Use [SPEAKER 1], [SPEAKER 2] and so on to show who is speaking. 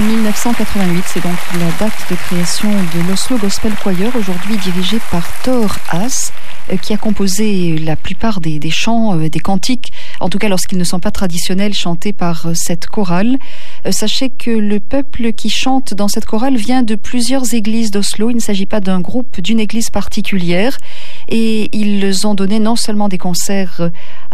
[SPEAKER 1] 1988, c'est donc la date de création de l'Oslo Gospel Choir, aujourd'hui dirigé par Thor Haas, qui a composé la plupart des chants, des cantiques, en tout cas lorsqu'ils ne sont pas traditionnels, chantés par cette chorale. Sachez que le peuple qui chante dans cette chorale vient de plusieurs églises d'Oslo. Il ne s'agit pas d'un groupe, d'une église particulière. Et ils ont donné non seulement des concerts